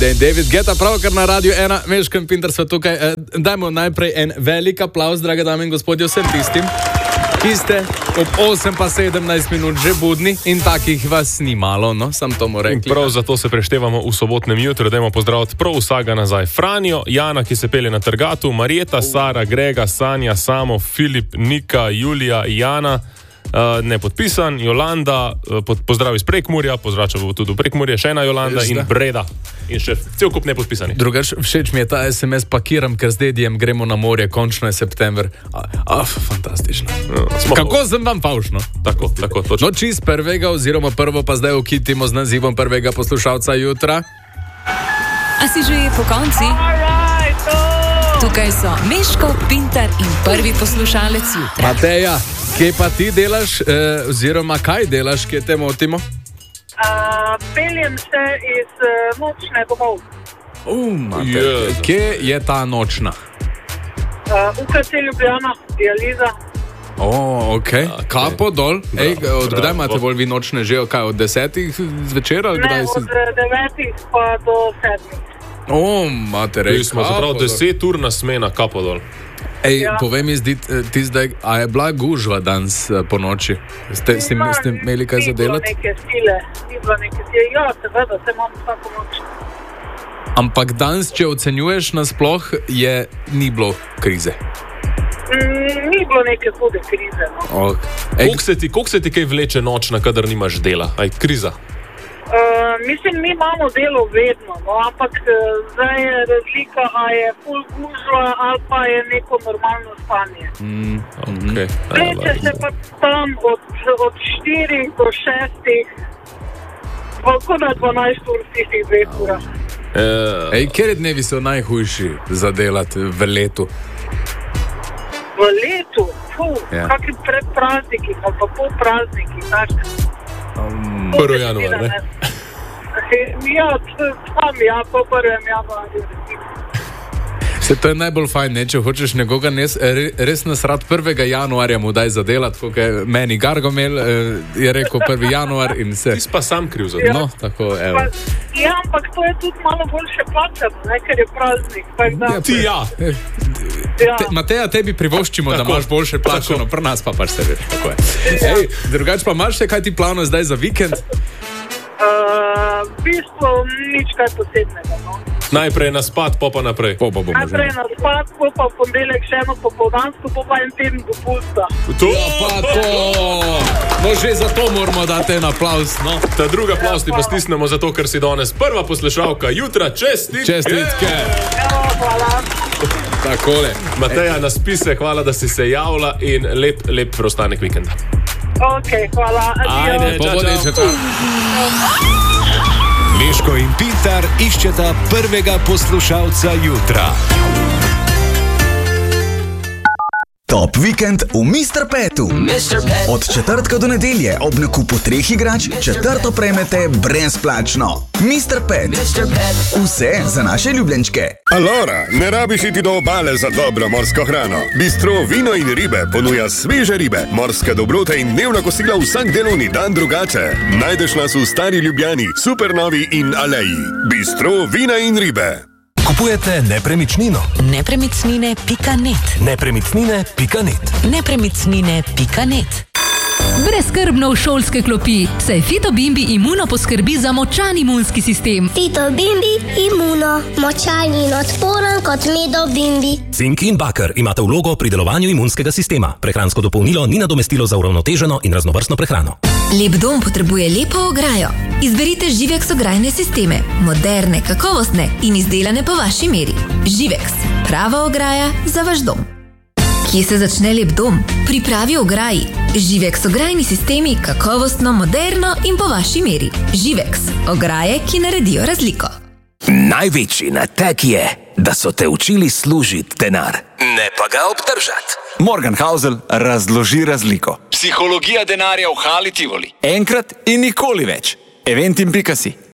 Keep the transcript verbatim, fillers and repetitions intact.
Ajde, David Guetta, pravkar na Radiu ena, Meško in Pintar sva tukaj. E, dajmo najprej en velik aplauz, drage dame in gospodje, vsem tistim, ki ste ob osem pa sedemnajst minut že budni in takih vas ni malo, no, sam to moram reči. Prav zato se preštevamo v sobotnem jutru, dajmo pozdraviti prav vsega nazaj. Franjo, Jana, ki se pelje na Trgatu, Marjeta, Sara, Grega, Sanja, Samo, Filip, Nika, Julija, Jana, uh, nepodpisan, Jolanda, uh, pod, pozdrav iz Prekmurja, pozdrav tudi v Prekmurje, še ena Jolanda in Breda. In še cel kup nepodpisanih. Drugač, všeč mi je ta es em es, pakiram, ker z dedijem gremo na morje, končno je september. Ah, fantastično. No, Kako sem vam favšno? Tako, tako, točno. No, čist prvega, oziroma prvo pa zdaj ukitimo z nazivom prvega poslušalca jutra. A si že po konci? Tukaj so Meško, Pintar in prvi poslušalec jutra. Mateja, kje pa ti delaš, eh, oziroma kaj delaš, kje te motimo? Uh, peljem se iz uh, nočne domov. Uh, yeah. Kje je ta nočna? Uh, U K C Ljubljana, dializa. O, oh, ok. okay. Kapo dol. Ej, od kdaj imate bolj vi nočne že? Kaj, od desetih zvečer? Ne, kdaj si... od devetih pa do sedmih. O, oh, mate, rej, smo zaprav deset ur na smena, kapo dol. Ej, Ja. povej mi, zdi, ti zdaj, a je bila gužva danes eh, po noči? Ste, ste, Ima- ste imeli kaj za delati? Ni bilo neke sile, ni bilo neke sile. Ja, seveda, se imam vsako noč. Ampak danes, če ocenjuješ nasploh, je ni bilo krize. Mm, ni bilo neke hude krize. No. Ok. Ej, Koliko se ti, koliko se ti kaj vleče nočna, kadar nimaš dela? Aj, kriza. Uh, mislim, mi imamo delo vedno, no, ampak uh, zdaj je razlika, a je full gužva ali pa je neko normalno stanje. mm, Okay. Vleče se pa tam od, od štirih do šestih, kot da dvanajst ur v tistih dveh urah. Uh, Ej, kjer dnevi so najhujši za delati v letu? V letu, fuh, Ja. kakšni predprazniki, ali pa po prazniki, tak. Um, prvi januar, ne? Ja, t- tam ja, po prvem januarju. se to je najbolj fajn, ne? Če hočeš nekoga nes, re, res nasrat prvega januarja mu daj zadelati, kot je meni Gargomel, eh, je rekel prvi januar in se... Ti si pa sam kriv za to. No, tako, evo. Pa, ja, ampak to je tudi malo boljše plačano, ne, ker je praznik. Tak, da, Ti ja. ja. Te, Mateja, tebi privoščimo, Tako. da imaš boljše plačano, pri nas pa pač se veš, kako je. Ej, drugač pa imaš še kaj ti plano zdaj za vikend? Uh, v bistvu nič kaj posebnega. No. Najprej na spad, pa pa naprej. Po, pa bomo Najprej že. na spad, po pa v ponedeljek še eno popoldansko, po pa en teden dopusta. To, Pa to! No, že za to moramo dati en aplaus, no. ta druga aplavz ti pa stisnemo zato, ker si danes prva poslušalka jutra. Čestitke! Čestitke! Evo, hvala. Takole. Mateja, na spise, hvala, da si se javila in lep, lep preostanek vikenda. Ok, hvala. Adijo. Ajde. Po Čau, vodi, čau. če čau. Meško in Pintar iščeta prvega poslušalca jutra. Top vikend v mister Petu. Od četrtka do nedelje ob nakupu treh igrač četrto prejmete brezplačno. mister Pet. Vse za naše ljubljenčke. Alora, ne rabiš iti do obale za dobro morsko hrano. Bistro Vino in ribe ponuja sveže ribe, morske dobrote in dnevna kosila vsak delovni dan drugače. Najdeš nas v Stari Ljubljani, Supernovi in Aleji. Bistro Vina in ribe. Kupujete nepremičnino? Nepremičnine pika net. Nepremičnine pika net. Nepremičnine pika net. Brezskrbno v šolske klopi, saj Fito Bimbi Imuno poskrbi za močan imunski sistem. Fito Bimbi Imuno, močan in odporen kot medo Bimbi. Cink in baker imata vlogo pri delovanju imunskega sistema. Prehransko dopolnilo ni nadomestilo za uravnoteženo in raznovrstno prehrano. Lep dom potrebuje lepo ograjo. Izberite Živex ograjne sisteme, moderne, kakovostne in izdelane po vaši meri. Živex, prava ograja za vaš dom. Kje se začne lep dom? Pri pravi ograji. Živex ograjni sistemi, kakovostno, moderno in po vaši meri. Živex, ograje, ki naredijo razliko. Največji nateg je, da so te učili služiti denar, ne pa ga obdržati. Morgan Housel razloži razliko. Psihologija denarja v Hali Tivoli. Enkrat in nikoli več. eventim pika si.